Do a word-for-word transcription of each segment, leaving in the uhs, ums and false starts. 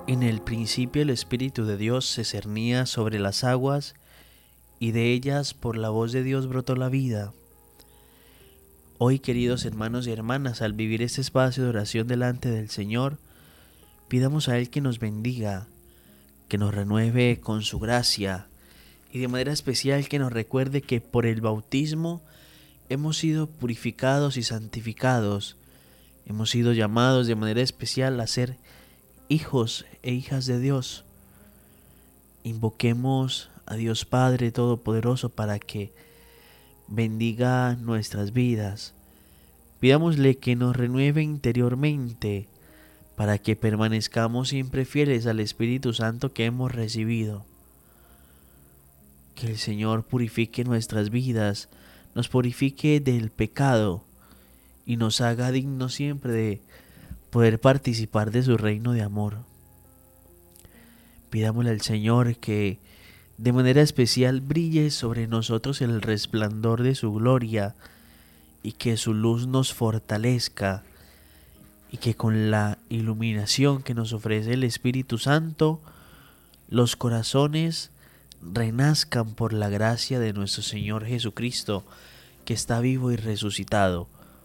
En el principio el Espíritu de Dios se cernía sobre las aguas, y de ellas por la voz de Dios brotó la vida. Hoy, queridos hermanos y hermanas, al vivir este espacio de oración delante del Señor, pidamos a Él que nos bendiga, que nos renueve con su gracia y de manera especial que nos recuerde que por el bautismo hemos sido purificados y santificados, hemos sido llamados de manera especial a ser hijos e hijas de Dios. Invoquemos a Dios Padre Todopoderoso para que bendiga nuestras vidas. Pidámosle que nos renueve interiormente para que permanezcamos siempre fieles al Espíritu Santo que hemos recibido. Que el Señor purifique nuestras vidas, nos purifique del pecado y nos haga dignos siempre de poder participar de su reino de amor. Pidámosle al Señor que de manera especial brille sobre nosotros el resplandor de su gloria y que su luz nos fortalezca y que con la iluminación que nos ofrece el Espíritu Santo, los corazones renazcan por la gracia de nuestro Señor Jesucristo, que está vivo y resucitado.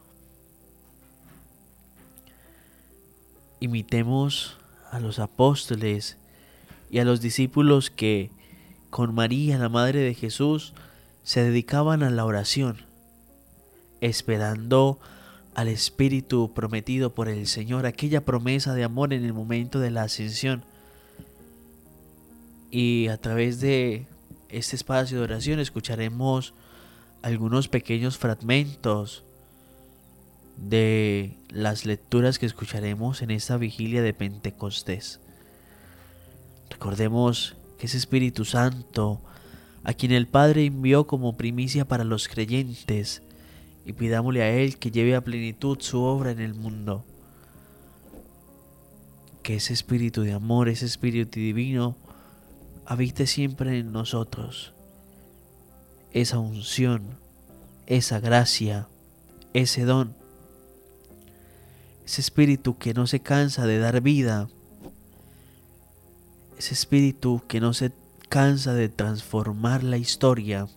Imitemos a los apóstoles y a los discípulos que con María, la Madre de Jesús, se dedicaban a la oración, esperando al Espíritu prometido por el Señor, aquella promesa de amor en el momento de la ascensión. Y a través de este espacio de oración escucharemos algunos pequeños fragmentos de las lecturas que escucharemos en esta vigilia de Pentecostés. Recordemos que ese Espíritu Santo, a quien el Padre envió como primicia para los creyentes, y pidámosle a Él que lleve a plenitud su obra en el mundo. Que ese Espíritu de amor, ese Espíritu divino, habite siempre en nosotros. Esa unción, esa gracia, ese don. Ese Espíritu que no se cansa de dar vida. Ese Espíritu que no se cansa de transformar la historia.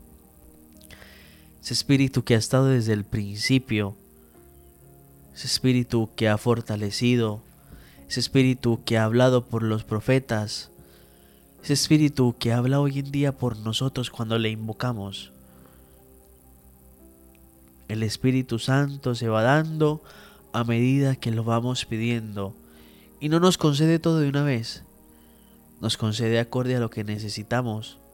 Ese Espíritu que ha estado desde el principio. Ese Espíritu que ha fortalecido. Ese Espíritu que ha hablado por los profetas. Ese Espíritu que habla hoy en día por nosotros cuando le invocamos. El Espíritu Santo se va dando a medida que lo vamos pidiendo. Y no nos concede todo de una vez. Nos concede acorde a lo que necesitamos.